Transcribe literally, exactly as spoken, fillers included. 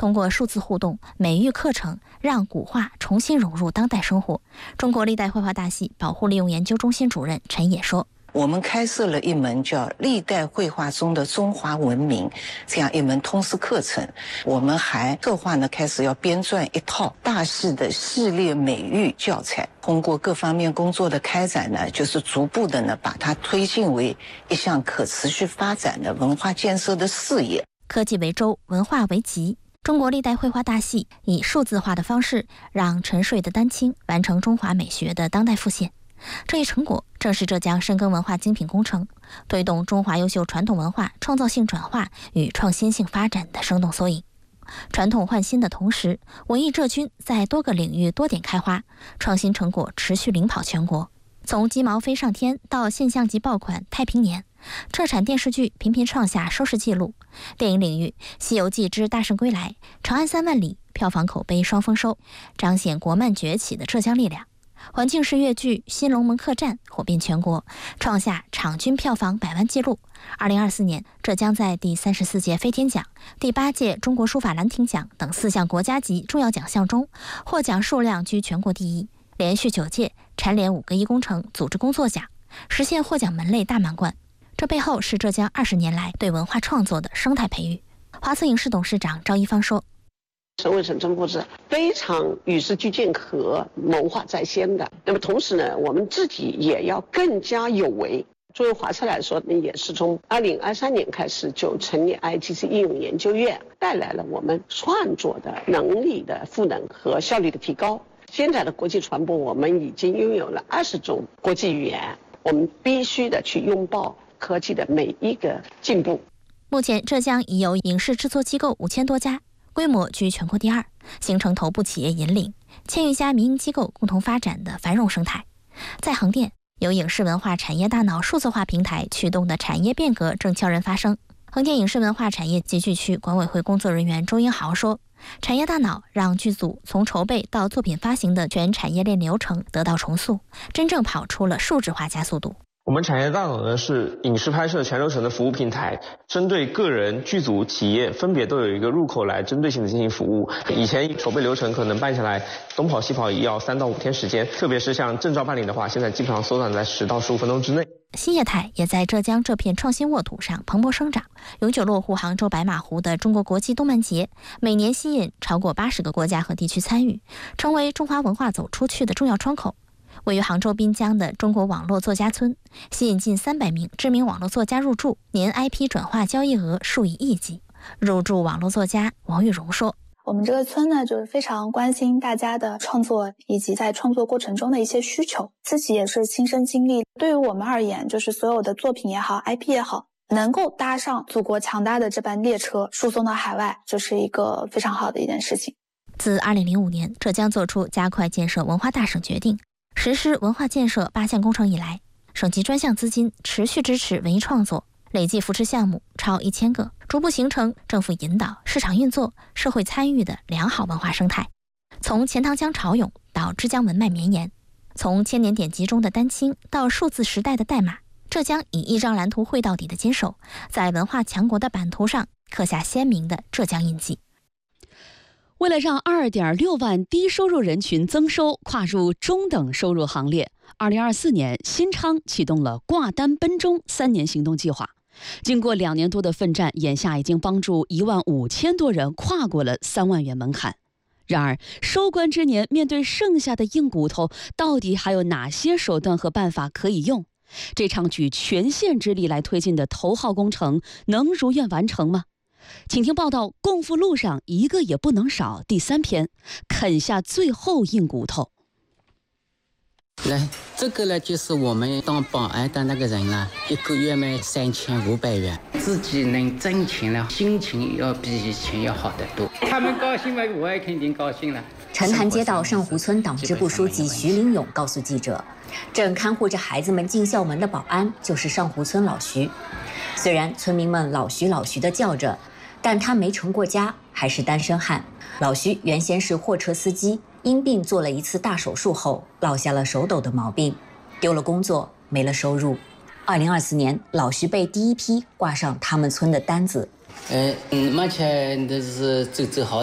通过数字互动、美育课程，让古画重新融入当代生活。中国历代绘画大系保护利用研究中心主任陈野说， 我们开设了一门叫历代绘画中的中华文明这样一门通识课程，我们还策划呢开始要编撰一套大系的系列美育教材，通过各方面工作的开展呢，就是逐步的呢把它推进为一项可持续发展的文化建设的事业。 科技为舟，文化为脊，中国历代绘画大系以数字化的方式，让沉睡的丹青完成中华美学的当代复现。这一成果正是浙江深耕文化精品工程，推动中华优秀传统文化创造性转化与创新性发展的生动缩影。传统换新的同时，文艺浙军在多个领域多点开花，创新成果持续领跑全国。从鸡毛飞上天到现象级爆款《太平年》，浙产电视剧频频创下收视纪录。电影领域，《西游记之大圣归来》《长安三万里》票房口碑双丰收，彰显国漫崛起的浙江力量。环境式粤剧《新龙门客栈》火遍全国，创下场均票房百万纪录。二零二四年，浙江在第三十四届飞天奖、第八届中国书法兰亭奖等四项国家级重要奖项中，获奖数量居全国第一，连续九届蝉联五个一工程组织工作奖，实现获奖门类大满贯。这背后是浙江二十年来对文化创作的生态培育。华策影视董事长赵一芳说， 省委省政府是非常与时俱进和谋划在先的。那么同时呢，我们自己也要更加有为。作为华策来说呢，也是从二零二三年开始就成立 I T C 应用研究院，带来了我们创作的能力的赋能和效率的提高。现在的国际传播，我们已经拥有了二十种国际语言，我们必须的去拥抱科技的每一个进步。 目前，浙江已有影视制作机构五千多家，规模居全国第二，形成头部企业引领、千余家民营机构共同发展的繁荣生态。在横店，由影视文化产业大脑数字化平台驱动的产业变革正悄然发生。横店影视文化产业集聚区管委会工作人员周英豪说，产业大脑让剧组从筹备到作品发行的全产业链流程得到重塑，真正跑出了数字化加速度。 我们产业大脑呢是影视拍摄全流程的服务平台，针对个人、剧组、企业分别都有一个入口来针对性的进行服务。以前筹备流程可能办下来东跑西跑也要三到五天时间，特别是像证照办理的话，现在基本上缩短在十到十五分钟之内。 新业态也在浙江这片创新沃土上蓬勃生长，永久落户杭州白马湖的中国国际动漫节，每年吸引超过八十个国家和地区参与，成为中华文化走出去的重要窗口。位于杭州滨江的中国网络作家村，吸引近三百名知名网络作家入驻，年 I P 转化交易额数以亿计。入驻网络作家王玉荣说， 我们这个村呢，就是非常关心大家的创作以及在创作过程中的一些需求，自己也是亲身经历。对于我们而言，就是所有的作品也好 I P 也好，能够搭上祖国强大的这班列车输送到海外，就是一个非常好的一件事情。 自二零零五年浙江做出加快建设文化大省决定，实施文化建设八项工程以来，省级专项资金持续支持文艺创作，累计扶持项目超一千个，逐步形成政府引导、市场运作、社会参与的良好文化生态。从钱塘江潮涌到枝江文脉绵延，从千年典籍中的丹青到数字时代的代码，浙江以一张蓝图绘到底的坚守，在文化强国的版图上刻下鲜明的浙江印记。 为了让 二点六万低收入人群增收，跨入中等收入行列，二零二四年新昌启动了挂单奔中三年行动计划。经过两年多的奋战，眼下已经帮助一万五千多人跨过了三万元门槛。然而，收官之年，面对剩下的硬骨头，到底还有哪些手段和办法可以用？这场举全县之力来推进的头号工程，能如愿完成吗？请听报道《共富路上一个也不能少》第三篇，啃下最后硬骨头。 来，这个呢就是我们当保安的那个人了，一个月卖三千五百元，自己能挣钱了，心情要比以前要好得多。他们高兴嘛，我也肯定高兴了。 陈潭街道上湖村党支部书记徐林勇告诉记者，正看护着孩子们进校门的保安就是上湖村老徐。虽然村民们老徐老徐的叫着，但他没成过家，还是单身汉。老徐原先是货车司机，因病做了一次大手术后，落下了手抖的毛病，丢了工作，没了收入。二零二四年，老徐被第一批挂上他们村的单子。 呃嗯，目前都是走走好。